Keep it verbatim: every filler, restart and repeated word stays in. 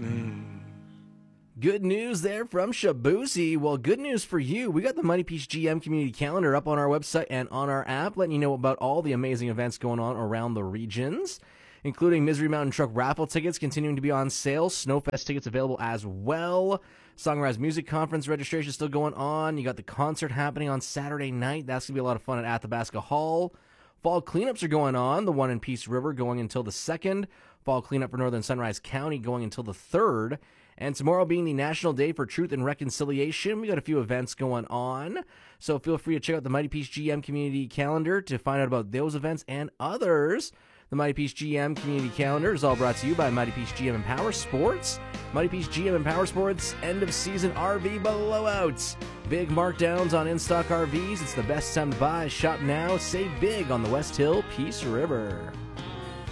Good news there from Shabuzi. Well, good news for you. We got the Mighty Peach G M community calendar up on our website and on our app, letting you know about all the amazing events going on around the regions, including Misery Mountain Truck raffle tickets continuing to be on sale. Snowfest tickets available as well. Songrise Music Conference registration still going on. You got the concert happening on Saturday night. That's going to be a lot of fun at Athabasca Hall. Fall cleanups are going on. The one in Peace River going until the second. Fall cleanup for Northern Sunrise County going until the third. And tomorrow being the National Day for Truth and Reconciliation, we got a few events going on. So feel free to check out the Mighty Peach G M community calendar to find out about those events and others. The Mighty Peach G M community calendar is all brought to you by Mighty Peach G M and Power Sports. Mighty Peach G M and Power Sports end of season R V blowouts. Big markdowns on in-stock R Vs. It's the best time to buy. Shop now. Save big on the West Hill Peace River.